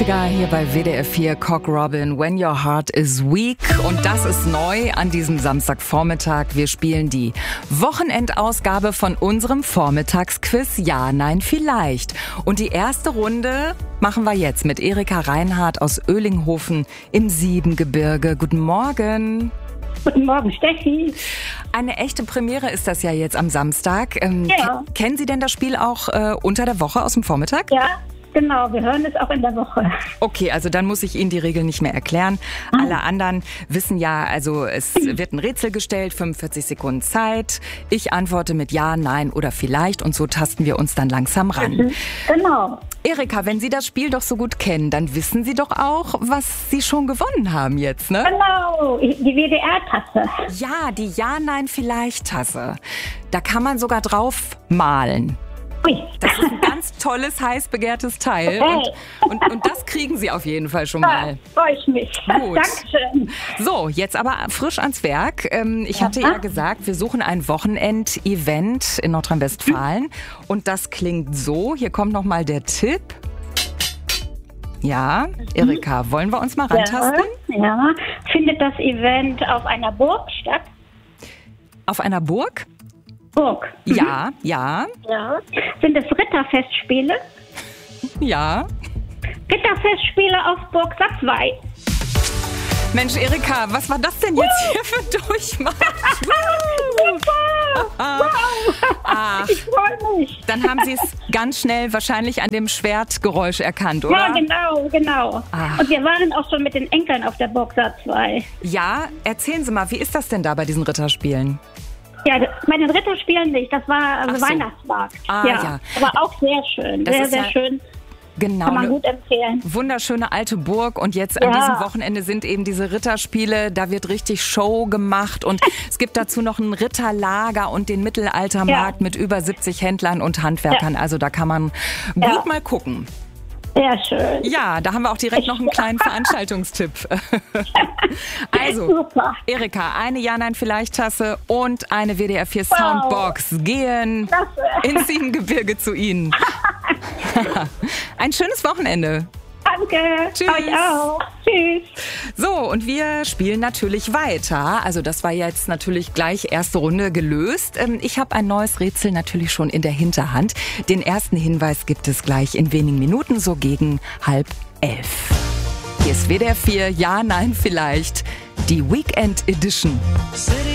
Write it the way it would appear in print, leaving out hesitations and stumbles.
Hier bei WDR 4 Cock Robin, When Your Heart is Weak. Und das ist neu an diesem Samstagvormittag. Wir spielen die Wochenendausgabe von unserem Vormittagsquiz Ja, Nein, Vielleicht. Und die erste Runde machen wir jetzt mit Erika Reinhardt aus Oehlinghofen im Siebengebirge. Guten Morgen. Guten Morgen, Steffi. Eine echte Premiere ist das ja jetzt am Samstag. Ja. Kennen Sie denn das Spiel auch unter der Woche aus dem Vormittag? Ja, genau. Wir hören es auch in der Woche. Okay, also dann muss ich Ihnen die Regeln nicht mehr erklären. Alle anderen wissen ja, also es wird ein Rätsel gestellt, 45 Sekunden Zeit. Ich antworte mit Ja, Nein oder Vielleicht und so tasten wir uns dann langsam ran. Genau. Erika, wenn Sie das Spiel doch so gut kennen, dann wissen Sie doch auch, was Sie schon gewonnen haben jetzt, ne? Genau, die WDR-Tasse. Ja, die Ja, Nein, Vielleicht-Tasse. Da kann man sogar drauf malen. Ui. Das ist ein ganz tolles, heiß begehrtes Teil. Okay. Und das kriegen Sie auf jeden Fall schon mal. Freue ich mich. Gut. Dankeschön. So, jetzt aber frisch ans Werk. Ich hatte ja gesagt, wir suchen ein Wochenend-Event in Nordrhein-Westfalen. Und das klingt so. Hier kommt nochmal der Tipp. Ja, Erika, wollen wir uns mal rantasten? Ja. Findet das Event auf einer Burg statt? Auf einer Burg? Burg. Ja. Ja. Sind es Ritterfestspiele? Ja. Ritterfestspiele auf Burg Satzwey. Mensch, Erika, was war das denn jetzt hier für Durchmarsch? Wow. Ich freue mich. Dann haben Sie es ganz schnell wahrscheinlich an dem Schwertgeräusch erkannt, oder? Ja, genau. Ah. Und wir waren auch schon mit den Enkeln auf der Burg Satzwey. Ja, erzählen Sie mal, wie ist das denn da bei diesen Ritterspielen? Ja, bei den Ritterspielen nicht. Das war Ach so. Weihnachtsmarkt. Ja. Aber auch sehr schön. Das ist Sehr ja schön. Genau. Kann man gut empfehlen. Wunderschöne alte Burg und jetzt an diesem Wochenende sind eben diese Ritterspiele, da wird richtig Show gemacht und es gibt dazu noch ein Ritterlager und den Mittelaltermarkt mit über 70 Händlern und Handwerkern. Also da kann man gut mal gucken. Sehr schön. Ja, da haben wir auch direkt noch einen kleinen Veranstaltungstipp. Also, Super. Erika, eine Ja-Nein-Vielleicht-Tasse und eine WDR 4 Soundbox gehen ins Siebengebirge zu Ihnen. Ein schönes Wochenende. Danke. Tschüss. Euch auch. Tschüss. So, und wir spielen natürlich weiter. Also das war jetzt natürlich gleich erste Runde gelöst. Ich habe ein neues Rätsel natürlich schon in der Hinterhand. Den ersten Hinweis gibt es gleich in wenigen Minuten, so gegen 10:30. Hier ist WDR 4, Ja, Nein, Vielleicht, die Weekend Edition.